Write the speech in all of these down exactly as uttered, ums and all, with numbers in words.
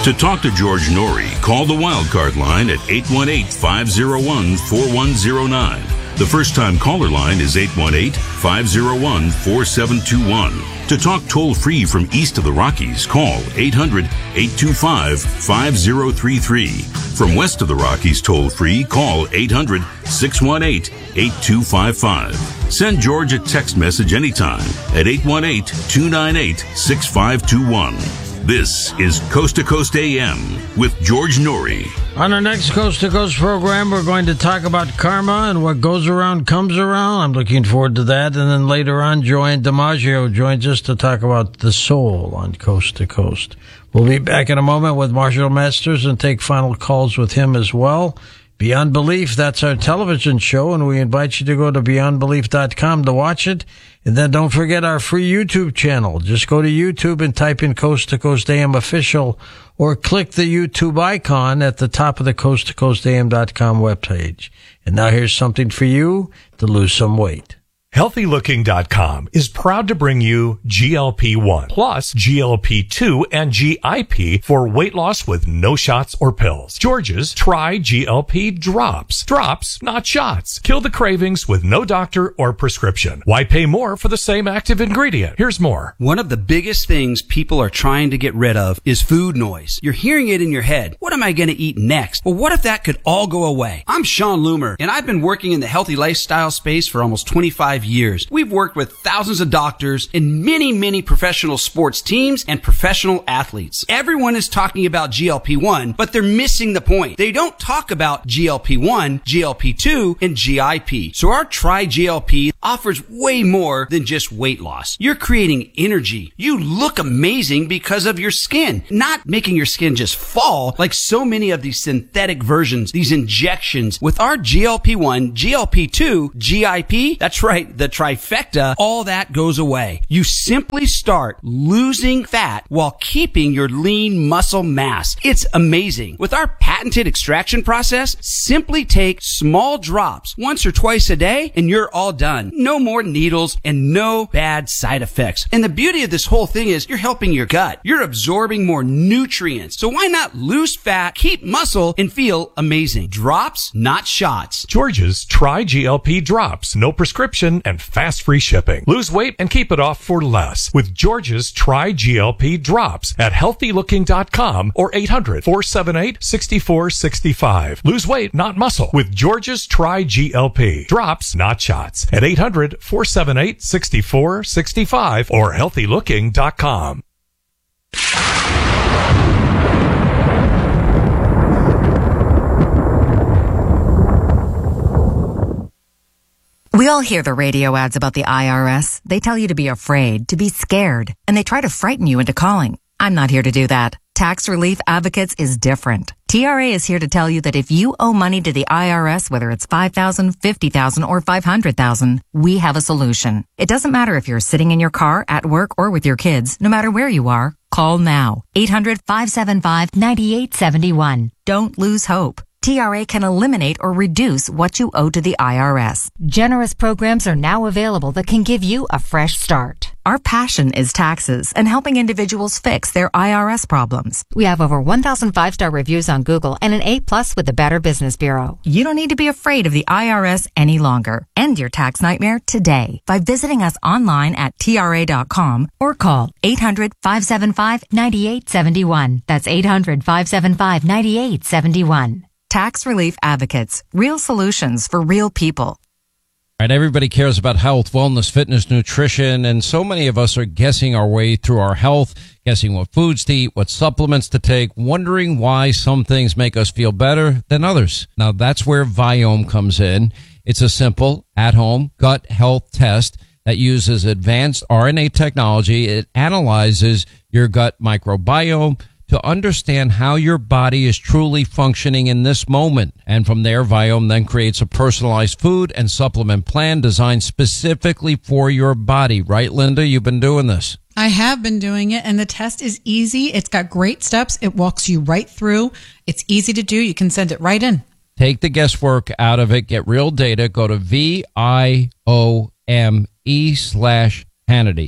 To talk to George Norrie, call the Wildcard line at eight one eight, five oh one, four one oh nine. The first-time caller line is eight one eight, five oh one, four seven two one. To talk toll-free from east of the Rockies, call eight hundred, eight two five, five oh three three. From west of the Rockies toll-free, call eight hundred, six one eight, eight two five five. Send George a text message anytime at eight one eight, two nine eight, six five two one. This is Coast to Coast A M with George Norrie. On our next Coast to Coast program, we're going to talk about karma and what goes around comes around. I'm looking forward to that. And then later on, Joanne DiMaggio joins us to talk about the soul on Coast to Coast. We'll be back in a moment with Marshall Masters and take final calls with him as well. Beyond Belief, that's our television show, and we invite you to go to beyond belief dot com to watch it. And then don't forget our free YouTube channel. Just go to YouTube and type in Coast to Coast A M Official, or click the YouTube icon at the top of the coast to coast a m dot com webpage. And now here's something for you to lose some weight. healthy looking dot com is proud to bring you G L P one plus G L P two and G I P for weight loss with no shots or pills. George's Try G L P Drops. Drops, not shots. Kill the cravings with no doctor or prescription. Why pay more for the same active ingredient? Here's more. One of the biggest things people are trying to get rid of is food noise. You're hearing it in your head. What am I going to eat next? Well, what if that could all go away? I'm Sean Loomer, and I've been working in the healthy lifestyle space for almost twenty-five years. We've worked with thousands of doctors and many, many professional sports teams and professional athletes. Everyone is talking about G L P one, but they're missing the point. They don't talk about G L P one, G L P two, and G I P. So our Try G L P offers way more than just weight loss. You're creating energy. You look amazing because of your skin, not making your skin just fall like so many of these synthetic versions, these injections. With our G L P one, G L P two, G I P, that's right, the trifecta, all that goes away. You simply start losing fat while keeping your lean muscle mass. It's amazing. With our patented extraction process, simply take small drops once or twice a day and you're all done. No more needles and no bad side effects. And the beauty of this whole thing is you're helping your gut. You're absorbing more nutrients. So why not lose fat, keep muscle, and feel amazing? Drops, not shots. George's Try G L P Drops. No prescription and fast free shipping. Lose weight and keep it off for less with George's Try G L P Drops at healthy looking dot com or eight hundred, four seven eight, six four six five. Lose weight, not muscle with George's Try G L P Drops, not shots at eight hundred, four seven eight, six four six five or healthy looking dot com. We all hear the radio ads about the I R S. They tell you to be afraid, to be scared, and they try to frighten you into calling. I'm not here to do that. Tax Relief Advocates is different. T R A is here to tell you that if you owe money to the I R S, whether it's five thousand dollars, fifty thousand dollars, or five hundred thousand dollars, we have a solution. It doesn't matter if you're sitting in your car, at work, or with your kids. No matter where you are, call now. eight hundred, five seven five, nine eight seven one. Don't lose hope. T R A can eliminate or reduce what you owe to the I R S. Generous programs are now available that can give you a fresh start. Our passion is taxes and helping individuals fix their I R S problems. We have over one thousand five-star reviews on Google and an A plus with the Better Business Bureau. You don't need to be afraid of the I R S any longer. End your tax nightmare today by visiting us online at T R A dot com or call eight hundred, five seven five, nine eight seven one. That's eight hundred, five seven five, nine eight seven one. Tax Relief Advocates. Real solutions for real people. All right, everybody cares about health, wellness, fitness, nutrition, and so many of us are guessing our way through our health, guessing what foods to eat, what supplements to take, wondering why some things make us feel better than others. Now, that's where Viome comes in. It's a simple, at-home gut health test that uses advanced R N A technology. It analyzes your gut microbiome to understand how your body is truly functioning in this moment. And from there, Viome then creates a personalized food and supplement plan designed specifically for your body. Right, Linda? You've been doing this. I have been doing it, and the test is easy. It's got great steps. It walks you right through. It's easy to do. You can send it right in. Take the guesswork out of it. Get real data. Go to V I O M E slash Hannity.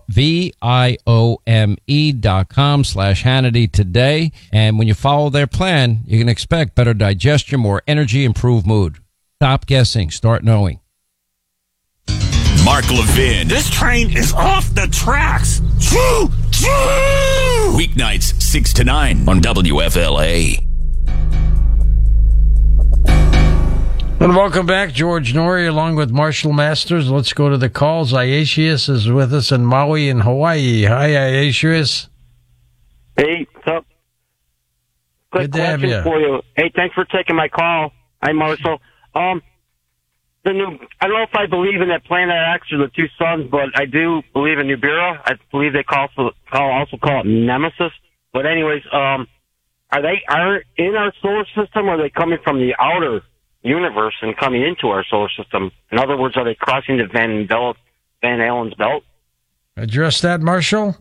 V I O M E dot com slash Hannity today. And when you follow their plan, you can expect better digestion, more energy, improved mood. Stop guessing. Start knowing. Mark Levin. This train is off the tracks. Choo! Choo! Weeknights, six to nine on W F L A. And welcome back, George Noory, along with Marshall Masters. Let's go to the calls. Iasius is with us in Maui in Hawaii. Hi, Iasius. Hey, what's up? Quick Good to have question you. for you. Hey, thanks for taking my call. Hi, Marshall. Um, the new, I don't know if I believe in that Planet X or the two suns, but I do believe in Nibiru. I believe they call, call also call it Nemesis. But anyways, um, are they are in our solar system, or are they coming from the outer universe and coming into our solar system? In other words, are they crossing the Van Belt, Van Allen's belt? Address that, Marshall.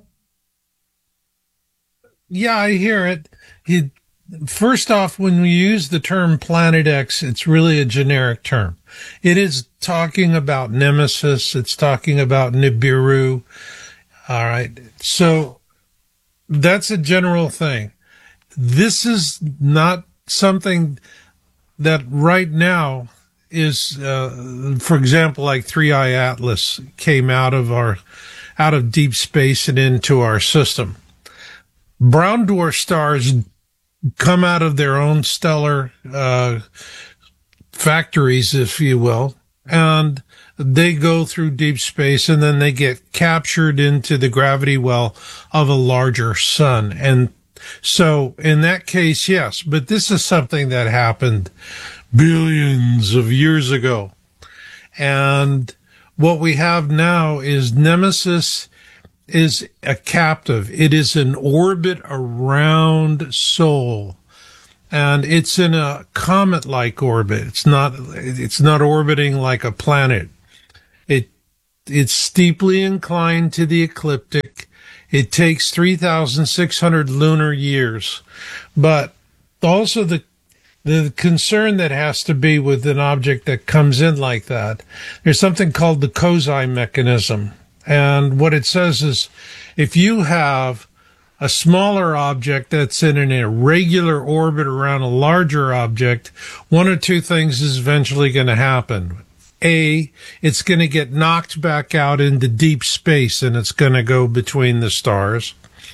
Yeah, I hear it. it. First off, when we use the term Planet X, it's really a generic term. It is talking about Nemesis. It's talking about Nibiru. All right. So that's a general thing. This is not something that right now is, uh, for example, like Three Eye Atlas came out of our, out of deep space and into our system. Brown dwarf stars come out of their own stellar, uh, factories, if you will, and they go through deep space and then they get captured into the gravity well of a larger sun. And so in that case, yes, but this is something that happened billions of years ago. And what we have now is Nemesis is a captive. It is an orbit around Sol, and it's in a comet-like orbit. It's not, it's not orbiting like a planet. It, it's steeply inclined to the ecliptic. It takes three thousand six hundred lunar years. But also the, the concern that has to be with an object that comes in like that, there's something called the Kozai mechanism. And what it says is, if you have a smaller object that's in an irregular orbit around a larger object, one or two things is eventually going to happen. A, it's going to get knocked back out into deep space and it's going to go between the stars.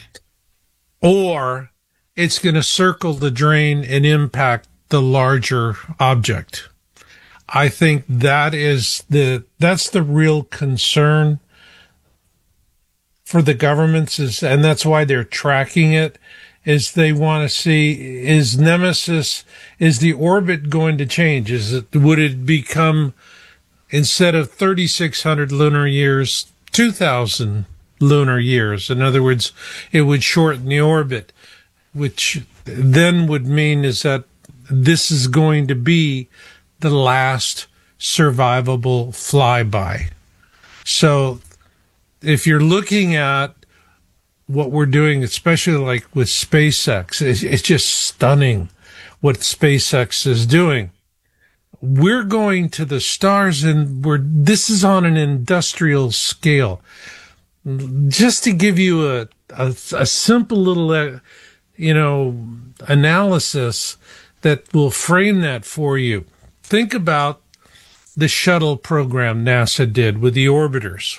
Or it's going to circle the drain and impact the larger object. I think that is the, that's the real concern for the governments, is, and that's why they're tracking it, is they want to see, is Nemesis, is the orbit going to change? Is it, would it become, instead of thirty-six hundred lunar years, two thousand lunar years? In other words, it would shorten the orbit, which then would mean is that this is going to be the last survivable flyby. So if you're looking at what we're doing, especially like with SpaceX, it's, it's just stunning what SpaceX is doing. We're going to the stars, and we're, this is on an industrial scale. Just to give you a, a, a simple little, uh, you know, analysis that will frame that for you. Think about the shuttle program NASA did with the orbiters.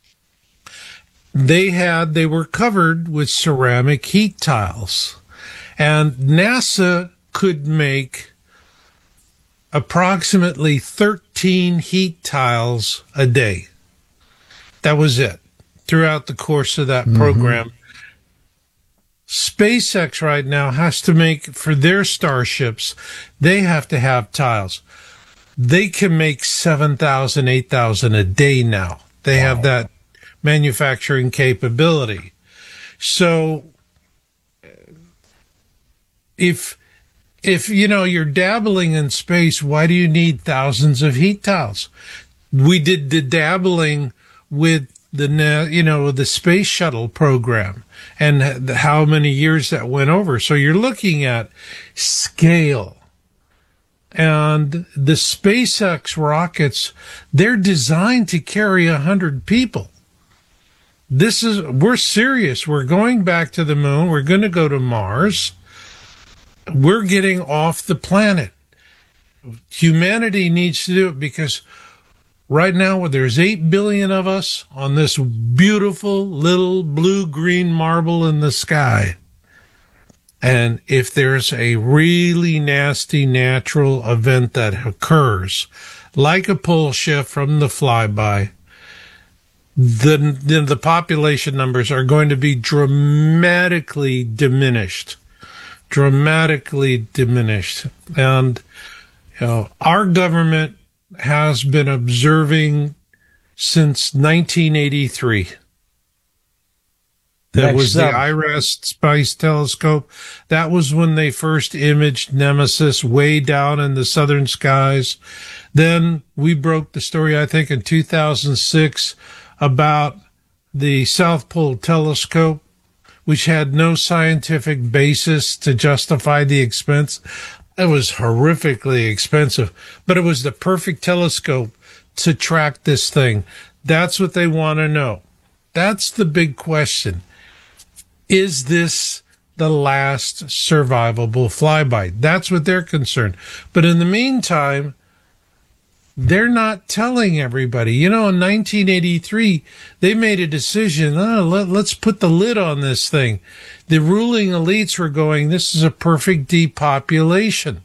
They had, they were covered with ceramic heat tiles, and NASA could make approximately thirteen heat tiles a day. That was it throughout the course of that mm-hmm. program. SpaceX right now has to make, for their starships, they have to have tiles. They can make seven thousand, eight thousand a day now. They wow. have that manufacturing capability. So if, if, you know, you're dabbling in space, why do you need thousands of heat tiles? We did the dabbling with the, you know, the space shuttle program and how many years that went over. So you're looking at scale. And the SpaceX rockets, they're designed to carry a hundred people. This is, we're serious. We're going back to the moon. We're going to go to Mars. We're getting off the planet. Humanity needs to do it because right now there's eight billion of us on this beautiful little blue-green marble in the sky. And if there's a really nasty natural event that occurs, like a pole shift from the flyby, then, then the population numbers are going to be dramatically diminished. Dramatically diminished. And, you know, our government has been observing since nineteen eighty-three. That Next was the up. I R A S Spice Telescope. That was when they first imaged Nemesis way down in the southern skies. Then we broke the story, I think, in two thousand six about the South Pole Telescope, which had no scientific basis to justify the expense. It was horrifically expensive, but it was the perfect telescope to track this thing. That's what they want to know. That's the big question. Is this the last survivable flyby? That's what they're concerned. But in the meantime, they're not telling everybody. You know, in nineteen eighty-three, they made a decision, oh, let, let's put the lid on this thing. The ruling elites were going, this is a perfect depopulation.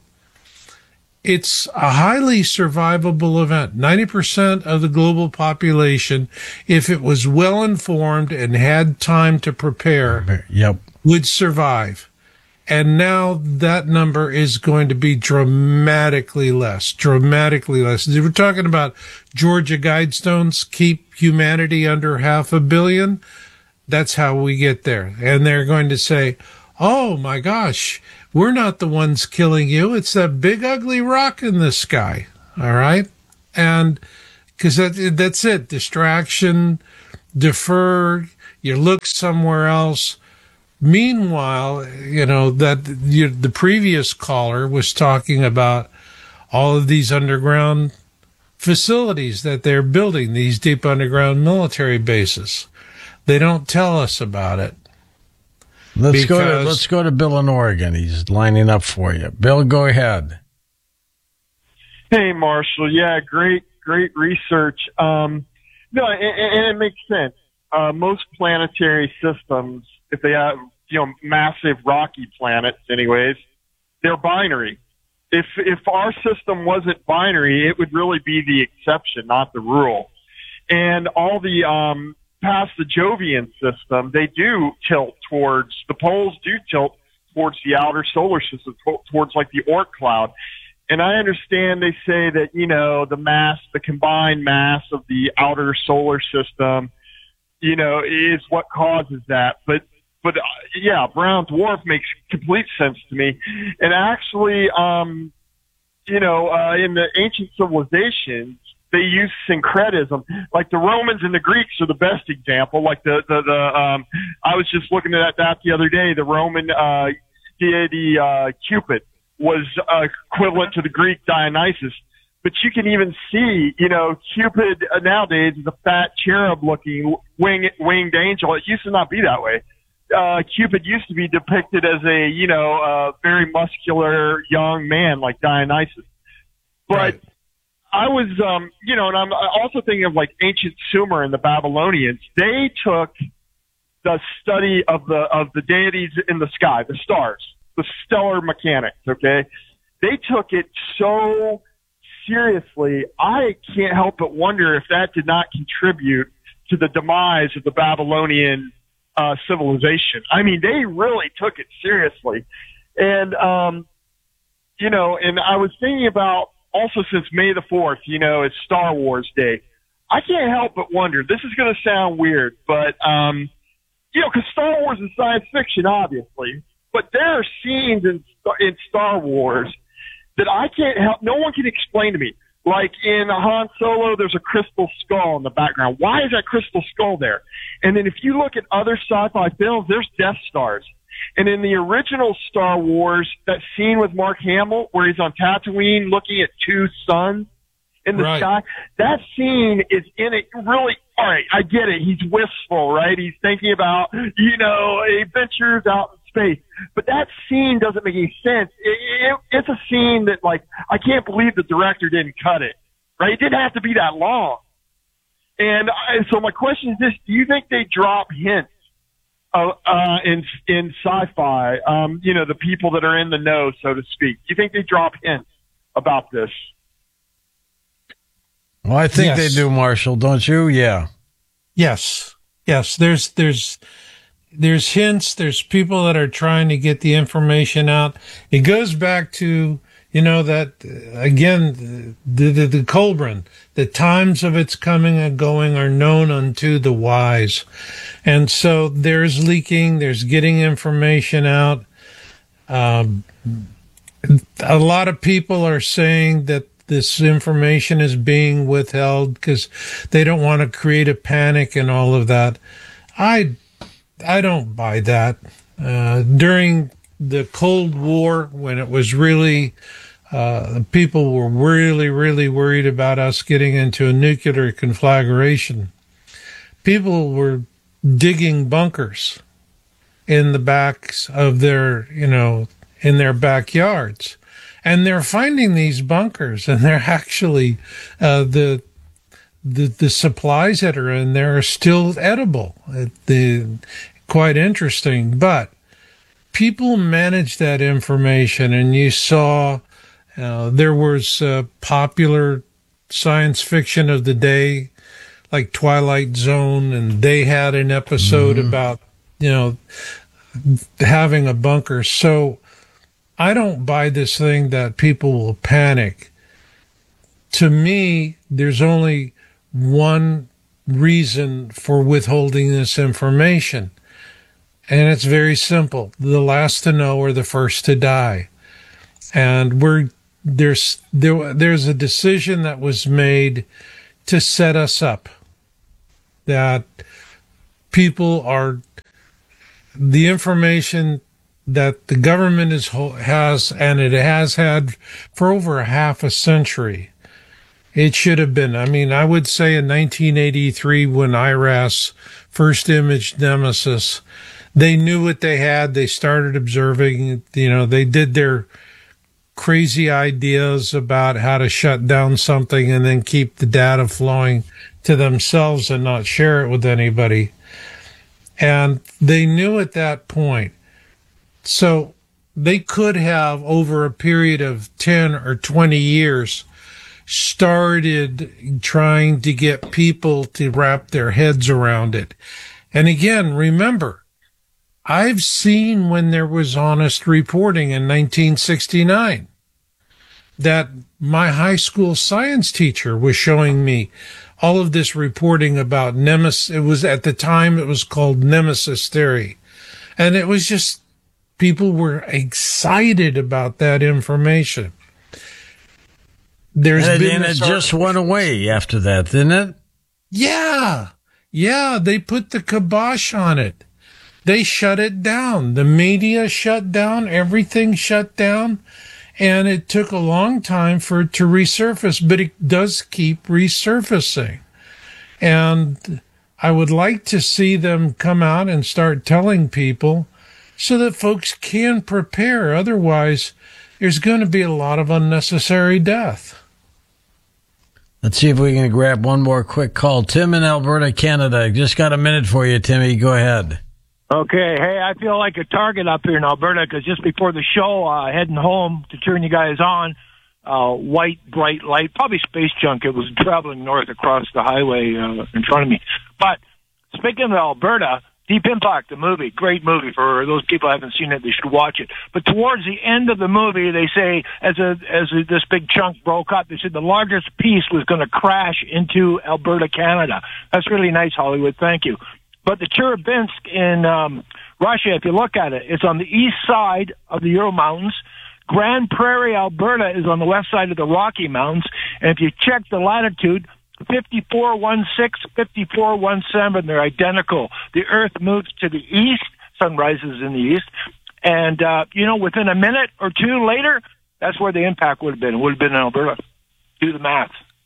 It's a highly survivable event. ninety percent of the global population, if it was well informed and had time to prepare, yep, would survive. And now that number is going to be dramatically less, dramatically less. We're talking about Georgia Guidestones, keep humanity under half a billion. That's how we get there. And they're going to say, oh my gosh, we're not the ones killing you. It's that big ugly rock in the sky. All right. And because that, that's it. Distraction, defer, you look somewhere else. Meanwhile, you know, that you, the previous caller was talking about all of these underground facilities that they're building, these deep underground military bases. They don't tell us about it. Let's go to, let's go to Bill in Oregon. He's lining up for you. Bill, go ahead. Hey, Marshall. Yeah, great, great research. Um, no, and, and it makes sense. Uh, most planetary systems, if they have, you know, massive rocky planets anyways, they're binary. If, if our system wasn't binary, it would really be the exception, not the rule. And all the, um, past the Jovian system, they do tilt towards, the poles do tilt towards the outer solar system, towards like the Oort cloud. And I understand they say that, you know, the mass, the combined mass of the outer solar system, you know, is what causes that. But, but uh, yeah, brown dwarf makes complete sense to me. And actually, um, you know, uh, in the ancient civilizations, they use syncretism. Like the Romans and the Greeks are the best example. Like the, the, the, um, I was just looking at that the other day. The Roman, uh, deity, uh, Cupid was uh, equivalent to the Greek Dionysus. But you can even see, you know, Cupid uh, nowadays is a fat cherub looking wing, winged angel. It used to not be that way. Uh, Cupid used to be depicted as a, you know, uh, very muscular young man like Dionysus. But, right. I was, um, you know, and I'm also thinking of like ancient Sumer and the Babylonians. They took the study of the, of the deities in the sky, the stars, the stellar mechanics, okay? They took it so seriously. I can't help but wonder if that did not contribute to the demise of the Babylonian, uh, civilization. I mean, they really took it seriously. And, um, you know, and I was thinking about, also, since May the fourth, you know, is Star Wars Day, I can't help but wonder, this is going to sound weird, but, um, you know, because Star Wars is science fiction, obviously, but there are scenes in, in Star Wars that I can't help, no one can explain to me. Like in Han Solo, there's a crystal skull in the background. Why is that crystal skull there? And then if you look at other sci-fi films, there's Death Stars. And in the original Star Wars, that scene with Mark Hamill where he's on Tatooine looking at two suns in the Right. sky. That scene is in it really, all right, I get it. He's wistful, right? He's thinking about, you know, adventures out in space. But that scene doesn't make any sense. It, it, it's a scene that, like, I can't believe the director didn't cut it, right? It didn't have to be that long. And I, so my question is this, do you think they drop hints uh, uh, in in sci-fi, um, you know, the people that are in the know, so to speak? Do you think they drop hints about this? Well, I think Yes. they do, Marshall, don't you? Yeah. Yes. Yes. There's, there's, there's hints. There's people that are trying to get the information out. It goes back to, you know, that uh, again, the, the, the Colburn, the times of its coming and going are known unto the wise. And so there's leaking, there's getting information out. Um, a lot of people are saying that this information is being withheld because they don't want to create a panic and all of that. I, I don't buy that. Uh, during the Cold War, when it was really, uh, people were really, really worried about us getting into a nuclear conflagration, people were digging bunkers in the backs of their, you know, in their backyards. And they're finding these bunkers, and they're actually uh, the the the supplies that are in there are still edible. It, the quite interesting, but people manage that information, and you saw uh, there was uh, popular science fiction of the day, like Twilight Zone, and they had an episode mm-hmm. about you know having a bunker. So I don't buy this thing that people will panic. To me, there's only one reason for withholding this information, and it's very simple. The last to know are the first to die. And we're there's there there's a decision that was made to set us up, that people are the information that the government is, has, and it has had for over a half a century. It should have been. I mean, I would say in nineteen eighty-three, when I R A S first imaged Nemesis, they knew what they had. They started observing, you know, they did their crazy ideas about how to shut down something and then keep the data flowing to themselves and not share it with anybody. And they knew at that point. So they could have, over a period of ten or twenty years, started trying to get people to wrap their heads around it. And again, remember, I've seen when there was honest reporting in nineteen sixty-nine that my high school science teacher was showing me all of this reporting about Nemesis. It was, at the time, it was called Nemesis theory. And it was just, people were excited about that information. There's and, been and it just went away after that, didn't it? Yeah. Yeah, they put the kibosh on it. They shut it down. The media shut down. Everything shut down. And it took a long time for it to resurface, but it does keep resurfacing. And I would like to see them come out and start telling people so that folks can prepare. Otherwise, there's going to be a lot of unnecessary death. Let's see if we can grab one more quick call. Tim in Alberta, Canada. Just got a minute for you, Timmy. Go ahead. Okay. Hey, I feel like a target up here in Alberta because just before the show, uh, heading home to turn you guys on, uh, white, bright light, probably space junk. It was traveling north across the highway uh, in front of me. But speaking of Alberta, Deep Impact, the movie, great movie. For those people who haven't seen it, they should watch it. But towards the end of the movie, they say, as a, as a, this big chunk broke up, they said the largest piece was going to crash into Alberta, Canada. That's really nice, Hollywood. Thank you. But the Chelyabinsk in um, Russia, if you look at it, it's on the east side of the Ural Mountains. Grand Prairie, Alberta is on the west side of the Rocky Mountains. And if you check the latitude, fifty-four one six, fifty-four one seven, they're identical. The Earth moves to the east, sun rises in the east, and, uh, you know, within a minute or two later, that's where the impact would have been. It would have been in Alberta. Do the math.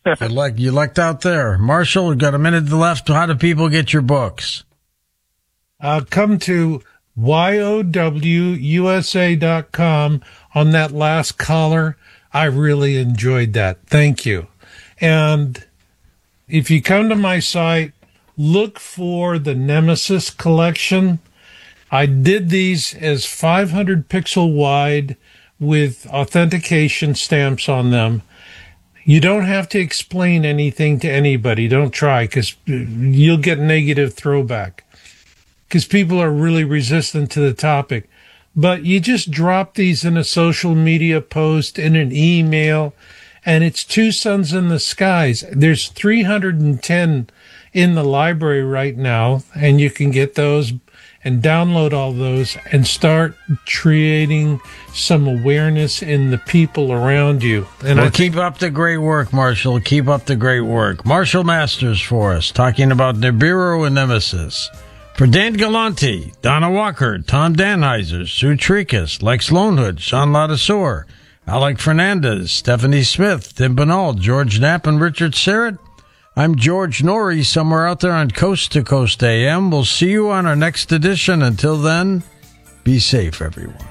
you, like, you lucked out there. Marshall, we've got a minute left. How do people get your books? Uh, come to Y O W U S A dot com on that last caller. I really enjoyed that. Thank you. And if you come to my site, look for the Nemesis collection. I did these as five hundred pixel wide with authentication stamps on them. You don't have to explain anything to anybody. Don't try, because you'll get negative throwback, because people are really resistant to the topic. But you just drop these in a social media post, in an email, and it's two suns in the skies. There's three hundred ten in the library right now, and you can get those and download all those and start creating some awareness in the people around you. And well, I keep up the great work, Marshall. Keep up the great work. Marshall Masters for us, talking about Nibiru and Nemesis. For Dan Galante, Donna Walker, Tom Danheiser, Sue Tricus, Lex Lonehood, Sean Ladasor, Alec Fernandez, Stephanie Smith, Tim Banal, George Knapp, and Richard Serrett, I'm George Norrie, somewhere out there on Coast to Coast A M. We'll see you on our next edition. Until then, be safe, everyone.